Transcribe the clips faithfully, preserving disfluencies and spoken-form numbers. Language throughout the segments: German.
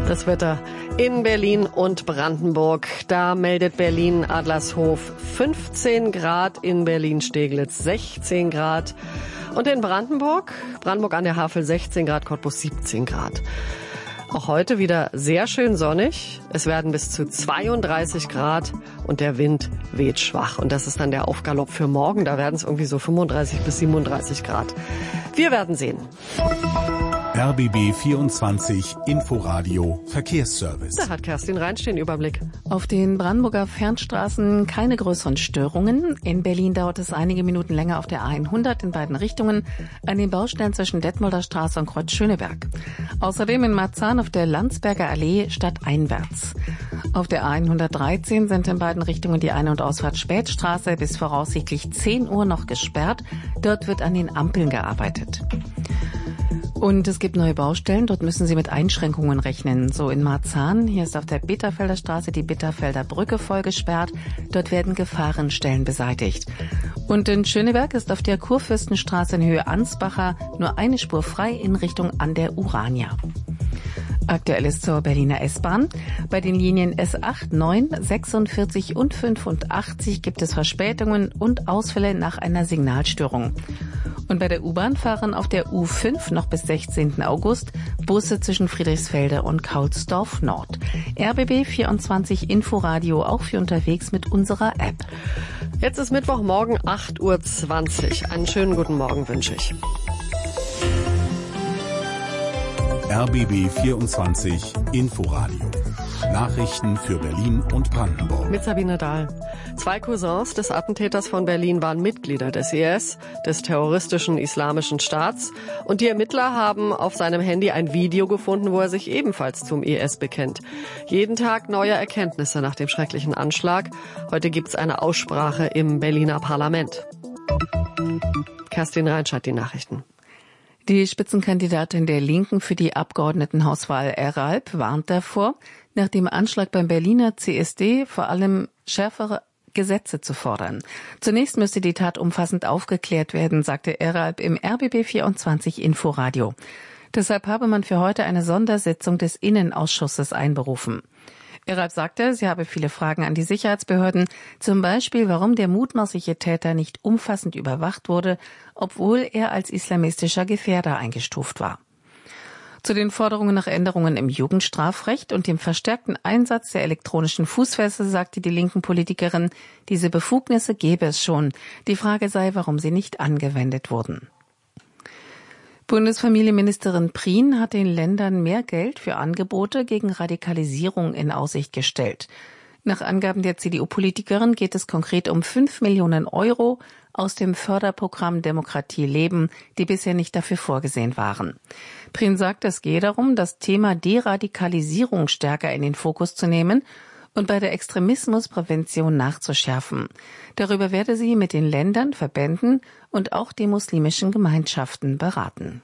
Das Wetter in Berlin und Brandenburg. Da meldet Berlin Adlershof fünfzehn Grad, in Berlin-Steglitz sechzehn Grad und in Brandenburg, Brandenburg an der Havel sechzehn Grad, Cottbus siebzehn Grad. Auch heute wieder sehr schön sonnig. Es werden bis zu zweiunddreißig Grad und der Wind weht schwach. Und das ist dann der Aufgalopp für morgen. Da werden es irgendwie so fünfunddreißig bis siebenunddreißig Grad. Wir werden sehen. R B B vierundzwanzig Inforadio Verkehrsservice. Da hat Kerstin Reinsch den Überblick. Auf den Brandenburger Fernstraßen keine größeren Störungen. In Berlin dauert es einige Minuten länger auf der A hundert in beiden Richtungen an den Baustellen zwischen Detmolder Straße und Kreuz Schöneberg. Außerdem in Marzahn auf der Landsberger Allee stadteinwärts. Auf der A hundertdreizehn sind in beiden Richtungen die Ein- und Ausfahrt Spätstraße bis voraussichtlich zehn Uhr noch gesperrt. Dort wird an den Ampeln gearbeitet. Und es gibt neue Baustellen, dort müssen Sie mit Einschränkungen rechnen. So in Marzahn, hier ist auf der Bitterfelder Straße die Bitterfelder Brücke voll gesperrt. Dort werden Gefahrenstellen beseitigt. Und in Schöneberg ist auf der Kurfürstenstraße in Höhe Ansbacher nur eine Spur frei in Richtung an der Urania. Aktuelles zur Berliner S-Bahn. Bei den Linien S acht, neun, sechsundvierzig und fünfundachtzig gibt es Verspätungen und Ausfälle nach einer Signalstörung. Und bei der U-Bahn fahren auf der U fünf noch bis sechzehnten August Busse zwischen Friedrichsfelde und Kaulsdorf Nord. R B B vierundzwanzig Inforadio auch für unterwegs mit unserer App. Jetzt ist Mittwochmorgen acht Uhr zwanzig. Einen schönen guten Morgen wünsche ich. R B B vierundzwanzig Inforadio. Nachrichten für Berlin und Brandenburg. Mit Sabine Dahl. Zwei Cousins des Attentäters von Berlin waren Mitglieder des I S, des terroristischen Islamischen Staats. Und die Ermittler haben auf seinem Handy ein Video gefunden, wo er sich ebenfalls zum I S bekennt. Jeden Tag neue Erkenntnisse nach dem schrecklichen Anschlag. Heute gibt es eine Aussprache im Berliner Parlament. Kerstin Reinsch hat die Nachrichten. Die Spitzenkandidatin der Linken für die Abgeordnetenhauswahl Eralp warnt davor, nach dem Anschlag beim Berliner C S D vor allem schärfere Gesetze zu fordern. Zunächst müsste die Tat umfassend aufgeklärt werden, sagte Eralp im R B B vierundzwanzig Inforadio. Deshalb habe man für heute eine Sondersitzung des Innenausschusses einberufen. Eralp sagte, sie habe viele Fragen an die Sicherheitsbehörden, zum Beispiel, warum der mutmaßliche Täter nicht umfassend überwacht wurde, obwohl er als islamistischer Gefährder eingestuft war. Zu den Forderungen nach Änderungen im Jugendstrafrecht und dem verstärkten Einsatz der elektronischen Fußfessel sagte die linken Politikerin, diese Befugnisse gäbe es schon. Die Frage sei, warum sie nicht angewendet wurden. Bundesfamilienministerin Prien hat den Ländern mehr Geld für Angebote gegen Radikalisierung in Aussicht gestellt. Nach Angaben der C D U-Politikerin geht es konkret um fünf Millionen Euro aus dem Förderprogramm Demokratie leben, die bisher nicht dafür vorgesehen waren. Prien sagt, es gehe darum, das Thema Deradikalisierung stärker in den Fokus zu nehmen und bei der Extremismusprävention nachzuschärfen. Darüber werde sie mit den Ländern, Verbänden und auch den muslimischen Gemeinschaften beraten.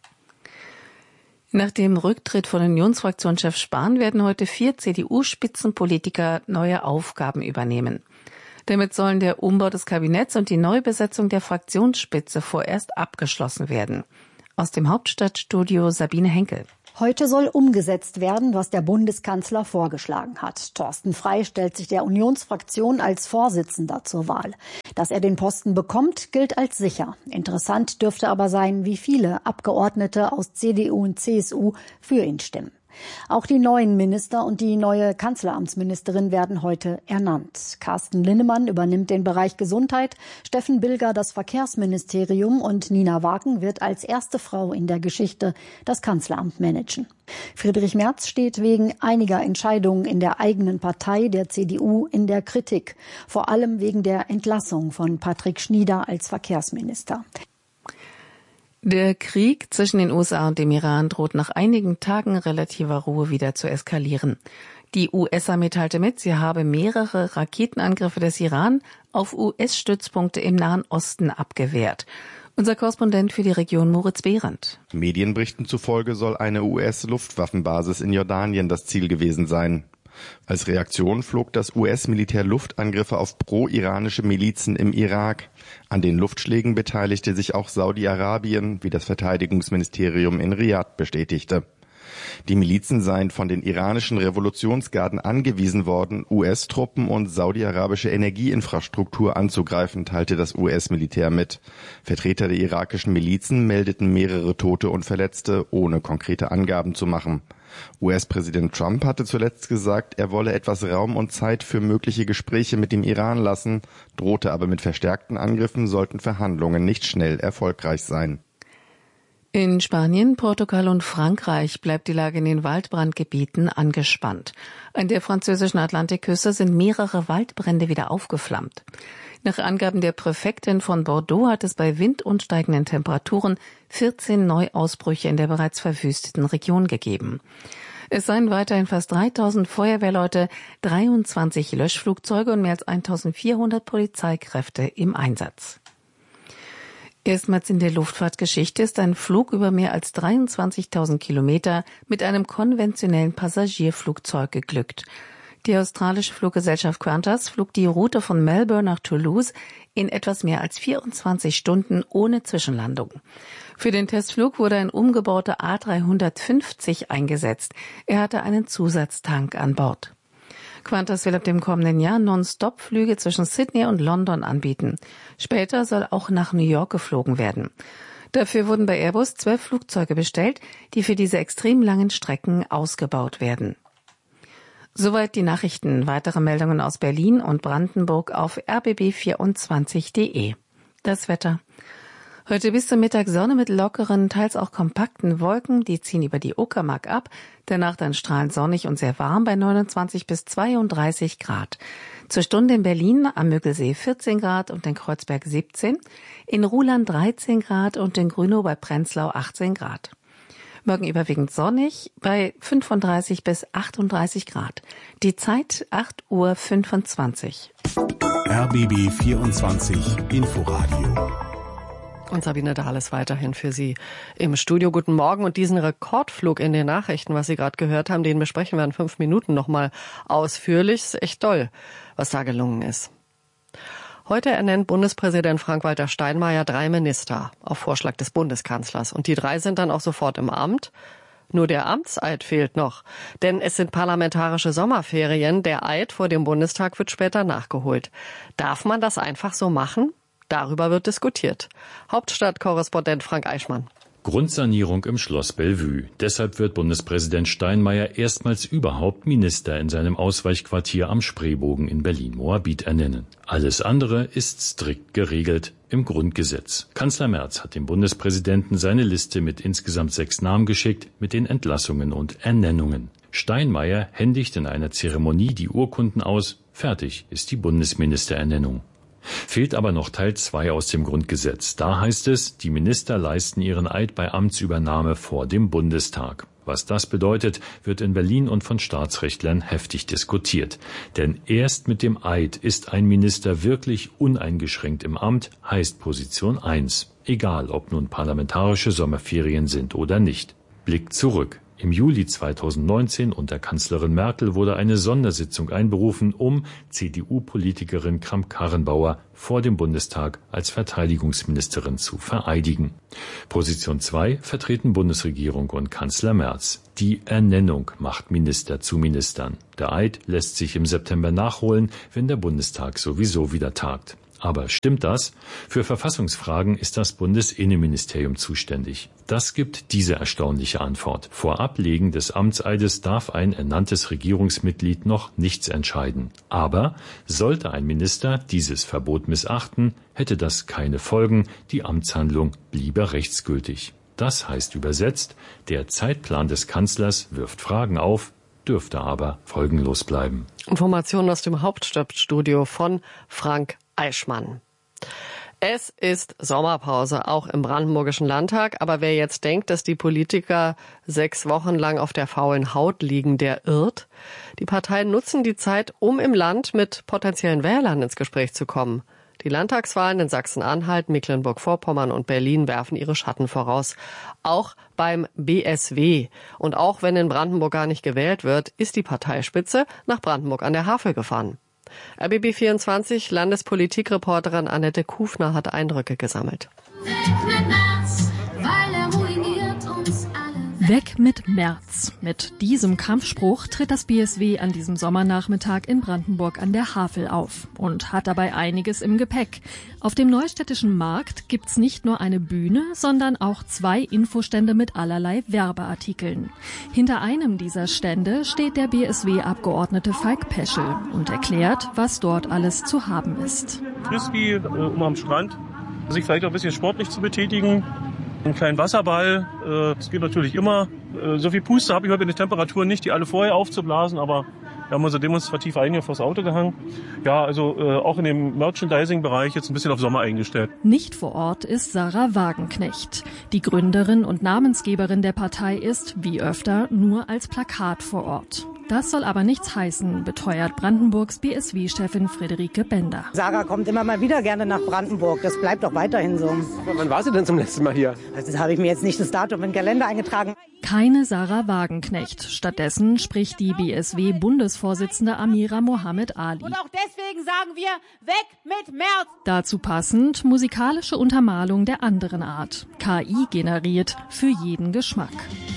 Nach dem Rücktritt von Unionsfraktionschef Spahn werden heute vier C D U-Spitzenpolitiker neue Aufgaben übernehmen. Damit sollen der Umbau des Kabinetts und die Neubesetzung der Fraktionsspitze vorerst abgeschlossen werden. Aus dem Hauptstadtstudio Sabine Henkel. Heute soll umgesetzt werden, was der Bundeskanzler vorgeschlagen hat. Thorsten Frey stellt sich der Unionsfraktion als Vorsitzender zur Wahl. Dass er den Posten bekommt, gilt als sicher. Interessant dürfte aber sein, wie viele Abgeordnete aus C D U und C S U für ihn stimmen. Auch die neuen Minister und die neue Kanzleramtsministerin werden heute ernannt. Carsten Linnemann übernimmt den Bereich Gesundheit, Steffen Bilger das Verkehrsministerium und Nina Wagen wird als erste Frau in der Geschichte das Kanzleramt managen. Friedrich Merz steht wegen einiger Entscheidungen in der eigenen Partei, der C D U, in der Kritik. Vor allem wegen der Entlassung von Patrick Schnieder als Verkehrsminister. Der Krieg zwischen den U S A und dem Iran droht nach einigen Tagen relativer Ruhe wieder zu eskalieren. Die U S-Armee teilte mit, sie habe mehrere Raketenangriffe des Iran auf U S-Stützpunkte im Nahen Osten abgewehrt. Unser Korrespondent für die Region Moritz Behrendt. Medienberichten zufolge soll eine U S-Luftwaffenbasis in Jordanien das Ziel gewesen sein. Als Reaktion flog das U S-Militär Luftangriffe auf pro-iranische Milizen im Irak. An den Luftschlägen beteiligte sich auch Saudi-Arabien, wie das Verteidigungsministerium in Riad bestätigte. Die Milizen seien von den iranischen Revolutionsgarden angewiesen worden, U S-Truppen und saudi-arabische Energieinfrastruktur anzugreifen, teilte das U S-Militär mit. Vertreter der irakischen Milizen meldeten mehrere Tote und Verletzte, ohne konkrete Angaben zu machen. U S-Präsident Trump hatte zuletzt gesagt, er wolle etwas Raum und Zeit für mögliche Gespräche mit dem Iran lassen, drohte aber mit verstärkten Angriffen, sollten Verhandlungen nicht schnell erfolgreich sein. In Spanien, Portugal und Frankreich bleibt die Lage in den Waldbrandgebieten angespannt. An der französischen Atlantikküste sind mehrere Waldbrände wieder aufgeflammt. Nach Angaben der Präfektin von Bordeaux hat es bei Wind und steigenden Temperaturen vierzehn Neuausbrüche in der bereits verwüsteten Region gegeben. Es seien weiterhin fast dreitausend Feuerwehrleute, dreiundzwanzig Löschflugzeuge und mehr als eintausendvierhundert Polizeikräfte im Einsatz. Erstmals in der Luftfahrtgeschichte ist ein Flug über mehr als dreiundzwanzigtausend Kilometer mit einem konventionellen Passagierflugzeug geglückt. Die australische Fluggesellschaft Qantas flog die Route von Melbourne nach Toulouse in etwas mehr als vierundzwanzig Stunden ohne Zwischenlandung. Für den Testflug wurde ein umgebauter A dreihundertfünfzig eingesetzt. Er hatte einen Zusatztank an Bord. Qantas will ab dem kommenden Jahr Non-Stop-Flüge zwischen Sydney und London anbieten. Später soll auch nach New York geflogen werden. Dafür wurden bei Airbus zwölf Flugzeuge bestellt, die für diese extrem langen Strecken ausgebaut werden. Soweit die Nachrichten. Weitere Meldungen aus Berlin und Brandenburg auf r b b vierundzwanzig punkt d e. Das Wetter. Heute bis zum Mittag Sonne mit lockeren, teils auch kompakten Wolken, die ziehen über die Uckermark ab. Danach dann strahlend sonnig und sehr warm bei neunundzwanzig bis zweiunddreißig Grad. Zur Stunde in Berlin am Müggelsee vierzehn Grad und in Kreuzberg siebzehn, in Ruhland dreizehn Grad und in Grünow bei Prenzlau achtzehn Grad. Morgen überwiegend sonnig bei fünfunddreißig bis achtunddreißig Grad. Die Zeit acht Uhr fünfundzwanzig. R B B vierundzwanzig Inforadio. Und Sabine Dahl ist weiterhin für Sie im Studio. Guten Morgen. Und diesen Rekordflug in den Nachrichten, was Sie gerade gehört haben, den besprechen wir in fünf Minuten nochmal ausführlich. Ist echt toll, was da gelungen ist. Heute ernennt Bundespräsident Frank-Walter Steinmeier drei Minister auf Vorschlag des Bundeskanzlers. Und die drei sind dann auch sofort im Amt. Nur der Amtseid fehlt noch. Denn es sind parlamentarische Sommerferien. Der Eid vor dem Bundestag wird später nachgeholt. Darf man das einfach so machen? Darüber wird diskutiert. Hauptstadtkorrespondent Frank Eichmann. Grundsanierung im Schloss Bellevue. Deshalb wird Bundespräsident Steinmeier erstmals überhaupt Minister in seinem Ausweichquartier am Spreebogen in Berlin-Moabit ernennen. Alles andere ist strikt geregelt im Grundgesetz. Kanzler Merz hat dem Bundespräsidenten seine Liste mit insgesamt sechs Namen geschickt, mit den Entlassungen und Ernennungen. Steinmeier händigt in einer Zeremonie die Urkunden aus. Fertig ist die Bundesministerernennung. Fehlt aber noch Teil zwei aus dem Grundgesetz. Da heißt es, die Minister leisten ihren Eid bei Amtsübernahme vor dem Bundestag. Was das bedeutet, wird in Berlin und von Staatsrechtlern heftig diskutiert. Denn erst mit dem Eid ist ein Minister wirklich uneingeschränkt im Amt, heißt Position eins. Egal, ob nun parlamentarische Sommerferien sind oder nicht. Blick zurück. Im Juli zweitausendneunzehn unter Kanzlerin Merkel wurde eine Sondersitzung einberufen, um C D U-Politikerin Kramp-Karrenbauer vor dem Bundestag als Verteidigungsministerin zu vereidigen. Position zwei vertreten Bundesregierung und Kanzler Merz. Die Ernennung macht Minister zu Ministern. Der Eid lässt sich im September nachholen, wenn der Bundestag sowieso wieder tagt. Aber stimmt das? Für Verfassungsfragen ist das Bundesinnenministerium zuständig. Das gibt diese erstaunliche Antwort. Vor Ablegen des Amtseides darf ein ernanntes Regierungsmitglied noch nichts entscheiden. Aber sollte ein Minister dieses Verbot missachten, hätte das keine Folgen. Die Amtshandlung bliebe rechtsgültig. Das heißt übersetzt, der Zeitplan des Kanzlers wirft Fragen auf, dürfte aber folgenlos bleiben. Informationen aus dem Hauptstadtstudio von Frank Eichmann. Es ist Sommerpause, auch im Brandenburgischen Landtag. Aber wer jetzt denkt, dass die Politiker sechs Wochen lang auf der faulen Haut liegen, der irrt. Die Parteien nutzen die Zeit, um im Land mit potenziellen Wählern ins Gespräch zu kommen. Die Landtagswahlen in Sachsen-Anhalt, Mecklenburg-Vorpommern und Berlin werfen ihre Schatten voraus. Auch beim B S W. Und auch wenn in Brandenburg gar nicht gewählt wird, ist die Parteispitze nach Brandenburg an der Havel gefahren. R B B vierundzwanzig Landespolitikreporterin Annette Kufner hat Eindrücke gesammelt. Weg mit Merz. Mit diesem Kampfspruch tritt das B S W an diesem Sommernachmittag in Brandenburg an der Havel auf und hat dabei einiges im Gepäck. Auf dem Neustädtischen Markt gibt's nicht nur eine Bühne, sondern auch zwei Infostände mit allerlei Werbeartikeln. Hinter einem dieser Stände steht der B S W-Abgeordnete Falk Peschel und erklärt, was dort alles zu haben ist. Frisbee, äh, um am Strand, sich vielleicht auch ein bisschen sportlich zu betätigen. Einen kleinen Wasserball, äh, das geht natürlich immer. Äh, so viel Puste habe ich heute mit den Temperaturen nicht, die alle vorher aufzublasen, aber wir haben uns demonstrativ einige vors Auto gehangen. Ja, also äh, auch in dem Merchandising-Bereich jetzt ein bisschen auf Sommer eingestellt. Nicht vor Ort ist Sarah Wagenknecht. Die Gründerin und Namensgeberin der Partei ist, wie öfter, nur als Plakat vor Ort. Das soll aber nichts heißen, beteuert Brandenburgs B S W-Chefin Friederike Bender. Sarah kommt immer mal wieder gerne nach Brandenburg. Das bleibt auch weiterhin so. Aber wann war sie denn zum letzten Mal hier? Also das habe ich mir jetzt nicht das Datum in den Kalender eingetragen. Keine Sarah Wagenknecht. Stattdessen spricht die B S W-Bundesvorsitzende Amira Mohammed Ali. Und auch deswegen sagen wir, weg mit Merz! Dazu passend musikalische Untermalung der anderen Art. K I generiert für jeden Geschmack.